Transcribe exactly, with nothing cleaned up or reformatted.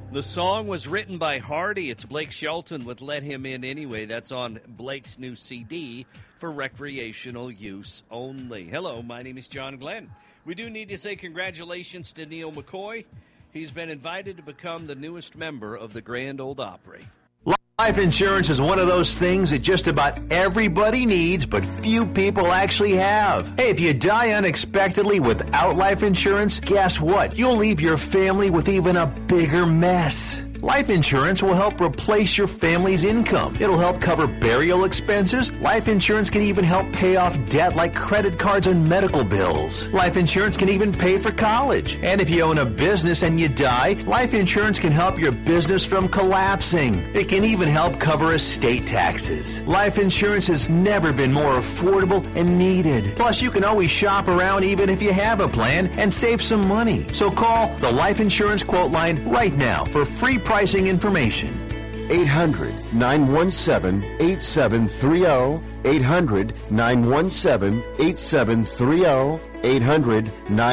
The song was written by Hardy. It's Blake Shelton with Let Him In Anyway. That's on Blake's new C D for recreational use only. Hello, my name is John Glenn. We do need to say congratulations to Neil McCoy. He's been invited to become the newest member of the Grand Ole Opry. Life insurance is one of those things that just about everybody needs, but few people actually have. Hey, if you die unexpectedly without life insurance, guess what? You'll leave your family with even a bigger mess. Life insurance will help replace your family's income. It'll help cover burial expenses. Life insurance can even help pay off debt like credit cards and medical bills. Life insurance can even pay for college. And if you own a business and you die, life insurance can help your business from collapsing. It can even help cover estate taxes. Life insurance has never been more affordable and needed. Plus, you can always shop around even if you have a plan and save some money. So call the Life Insurance Quote Line right now for free pricing information. eight hundred, nine one seven, eight seven three zero. eight hundred, nine one seven, eight seven three zero. eight hundred, nine